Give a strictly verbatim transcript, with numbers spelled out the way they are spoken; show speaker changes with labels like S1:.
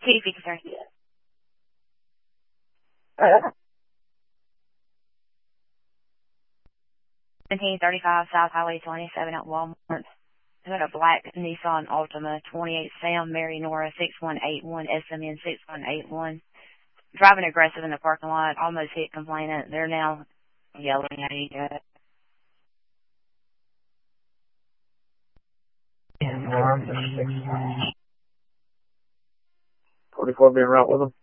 S1: T V, sorry. seventeen thirty-five South Highway twenty-seven at Walmart. I got a black Nissan Altima, twenty-eight Sam Mary Nora six one eight one S M N six one eight one. Driving aggressive in the parking lot, almost hit complainant. They're now yelling at each other.
S2: forty-four being right with them.